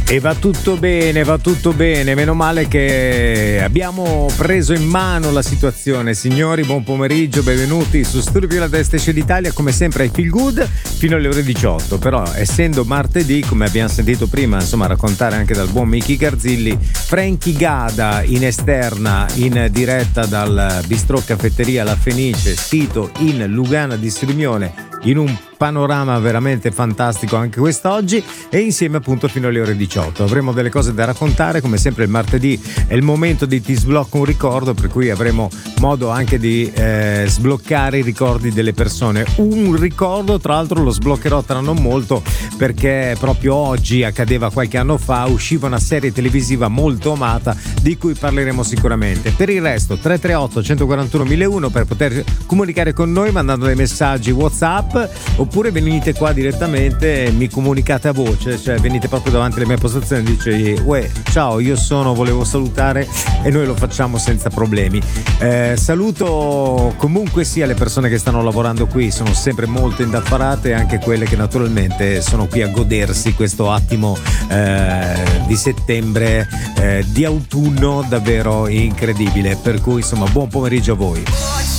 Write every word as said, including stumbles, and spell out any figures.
E va tutto bene, va tutto bene, meno male che abbiamo preso in mano la situazione. Signori, buon pomeriggio, benvenuti su Studio Più la Testa Esce d'Italia, come sempre ai Feel Good fino alle ore diciotto. Però essendo martedì, come abbiamo sentito prima, insomma, raccontare anche dal buon Michi Garzilli, Frankie Gada in esterna, in diretta dal Bistrò Caffetteria La Fenice, sito in Lugana di Sirmione, in un panorama veramente fantastico anche quest'oggi, e insieme appunto fino alle ore diciotto. Avremo delle cose da raccontare, come sempre il martedì è il momento di Ti sblocco un ricordo, per cui avremo modo anche di eh, sbloccare i ricordi delle persone. Un ricordo tra l'altro lo sbloccherò tra non molto, perché proprio oggi, accadeva qualche anno fa, usciva una serie televisiva molto amata di cui parleremo sicuramente. Per il resto tre tre otto uno quattro uno uno zero uno per poter comunicare con noi mandando dei messaggi WhatsApp, oppure venite qua direttamente e mi comunicate a voce, cioè venite proprio davanti alle mie postazioni e dice uè, ciao, io sono, volevo salutare, e noi lo facciamo senza problemi. Eh, saluto comunque sia le persone che stanno lavorando qui, sono sempre molto indaffarate, anche quelle che naturalmente sono qui a godersi questo attimo eh, di settembre, eh, di autunno davvero incredibile, per cui insomma buon pomeriggio a voi.